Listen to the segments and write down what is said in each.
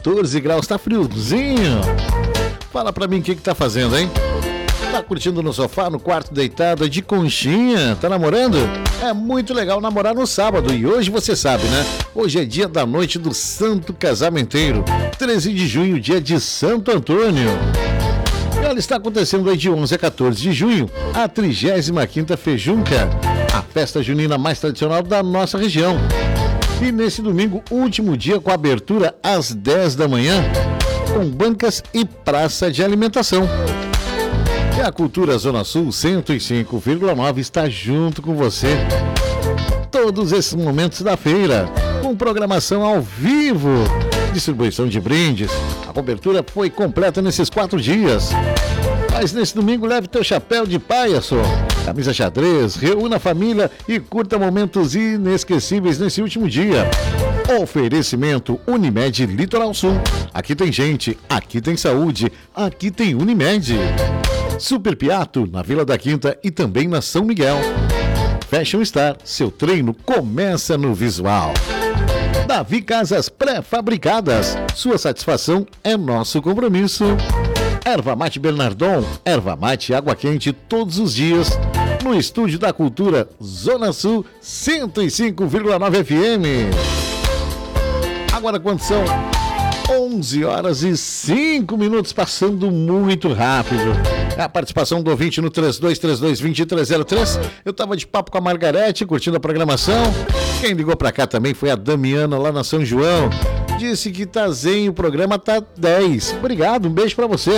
14 graus, tá friozinho. Fala pra mim o que tá fazendo, hein? Tá curtindo no sofá, no quarto deitado, de conchinha? Tá namorando? É muito legal namorar no sábado e hoje você sabe, né? Hoje é dia da noite do Santo Casamenteiro, 13 de junho, dia de Santo Antônio. E ela está acontecendo aí de 11 a 14 de junho, a 35ª Fejunca, a festa junina mais tradicional da nossa região. E nesse domingo, último dia com abertura às 10 da manhã, com bancas e praça de alimentação. E a Cultura Zona Sul 105,9 está junto com você. Todos esses momentos da feira, com programação ao vivo, distribuição de brindes. A cobertura foi completa nesses 4 dias. Mas nesse domingo leve teu chapéu de palhaço, camisa xadrez, reúna a família e curta momentos inesquecíveis nesse último dia. Oferecimento Unimed Litoral Sul. Aqui tem gente, aqui tem saúde, aqui tem Unimed. Super Piato, na Vila da Quinta e também na São Miguel. Fashion Star, seu treino começa no visual. Davi Casas Pré-Fabricadas, sua satisfação é nosso compromisso. Erva Mate Bernardon, erva mate água quente todos os dias, no Estúdio da Cultura, Zona Sul 105,9 FM. Agora quantos são? 11 horas e 5 minutos, passando muito rápido. A participação do ouvinte no 3232-2303. Eu tava de papo com a Margarete, curtindo a programação. Quem ligou pra cá também foi a Damiana, lá na São João. Disse que tá zen, o programa tá 10. Obrigado, um beijo pra você.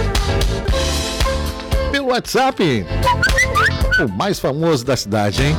Pelo WhatsApp, o mais famoso da cidade, hein?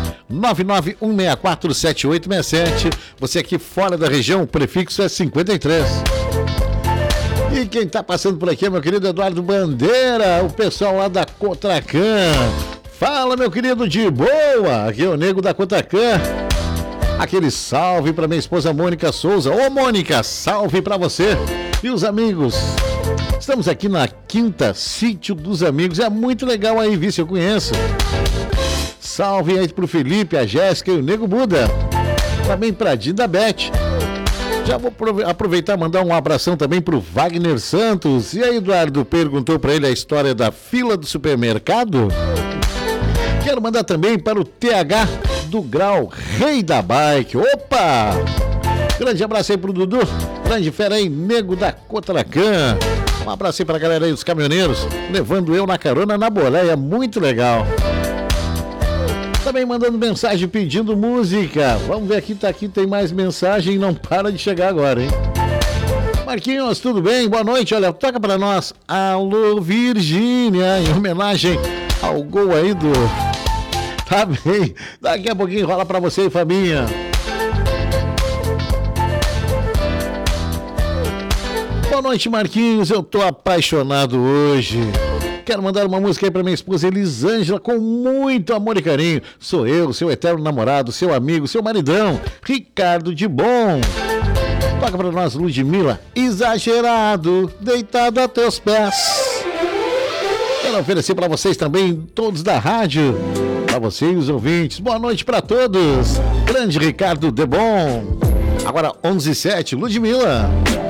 991647867. Você aqui fora da região, o prefixo é 53. E quem tá passando por aqui é meu querido Eduardo Bandeira, o pessoal lá da Cotracan. Fala, meu querido, de boa. Aqui é o nego da Cotracan. Aquele salve pra minha esposa Mônica Souza. Ô Mônica, salve pra você e os amigos. Estamos aqui na Quinta Sítio dos Amigos. É muito legal aí, vice, eu conheço. Salve aí pro Felipe, a Jéssica e o Nego Buda. Também pra Dinda Beth. Já vou aproveitar e mandar um abração também pro Wagner Santos. E aí, Eduardo, perguntou pra ele a história da fila do supermercado? Quero mandar também para o TH do Grau, rei da bike. Opa! Grande abraço aí pro Dudu. Grande fera aí, nego da Cotracan. Um abraço aí pra galera aí dos caminhoneiros, levando eu na carona na boleia. Muito legal. Também mandando mensagem pedindo música. Vamos ver aqui, tá aqui, tem mais mensagem. Não para de chegar agora, hein? Marquinhos, tudo bem? Boa noite. Olha, toca pra nós Alô Virgínia, em homenagem ao gol aí do... Tá bem, daqui a pouquinho rola pra você, Fabinha. Boa noite, Marquinhos, eu tô apaixonado hoje. Quero mandar uma música aí pra minha esposa Elisângela, com muito amor e carinho. Sou eu, seu eterno namorado, seu amigo, seu maridão, Ricardo de Bom. Toca pra nós, Ludmilla, Exagerado, deitado a teus pés. Quero oferecer pra vocês também, todos da rádio, pra vocês e os ouvintes. Boa noite pra todos. Grande Ricardo de Bom. Agora 11h07, Ludmilla.